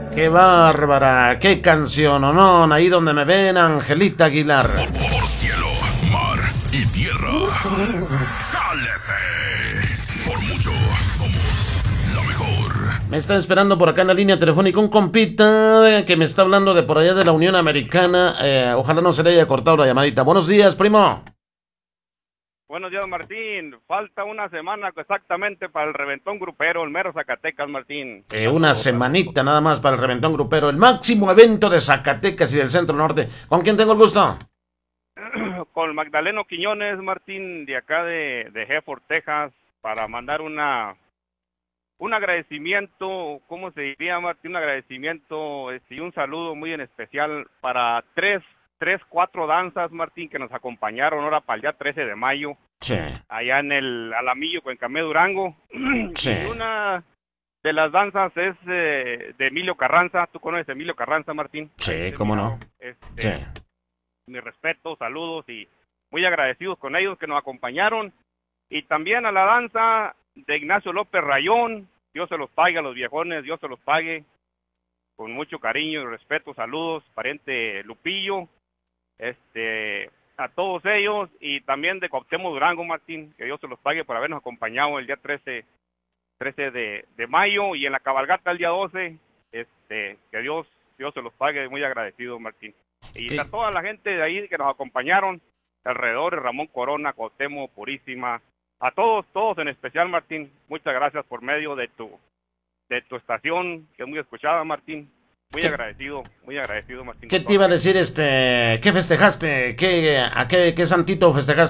Qué bárbara, qué canción, ¿o no? Ahí donde me ven, Angelita Aguilar. Por cielo, mar y tierra. ¡Jálese! Por mucho, somos la mejor. Me está esperando por acá en la línea telefónica un compita que me está hablando de por allá de la Unión Americana. Ojalá no se le haya cortado la llamadita. Buenos días, primo. Buenos días, Martín. Falta una semana exactamente para el reventón grupero, el mero Zacatecas, Martín. Una semanita nada más para el reventón grupero, el máximo evento de Zacatecas y del Centro Norte. ¿Con quién tengo el gusto? Con Magdaleno Quiñones, Martín, de acá de Hereford, Texas, para mandar un agradecimiento, ¿cómo se diría, Martín? Un agradecimiento y un saludo muy en especial para cuatro danzas, Martín, que nos acompañaron ahora para el día 13 de mayo. Sí. Allá en el Alamillo, Cuencamé, Durango. Sí. Y una de las danzas es de Emilio Carranza. ¿Tú conoces a Emilio Carranza, Martín? Sí, cómo no. Sí. Mi respeto, saludos y muy agradecidos con ellos que nos acompañaron. Y también a la danza de Ignacio López Rayón. Dios se los pague a los viejones, Dios se los pague. Con mucho cariño y respeto, saludos, pariente Lupillo. A todos ellos y también de Cuauhtémoc Durango, Martín, que Dios se los pague por habernos acompañado el día 13 de mayo y en la cabalgata el día 12, que Dios se los pague, muy agradecido, Martín. Y a toda la gente de ahí que nos acompañaron alrededor, Ramón Corona, Cuauhtémoc, Purísima, a todos en especial, Martín, muchas gracias por medio de tu estación, que es muy escuchada, Martín. Muy agradecido, Martín. ¿Qué te iba a decir, qué festejaste? ¿Qué santito festejaste?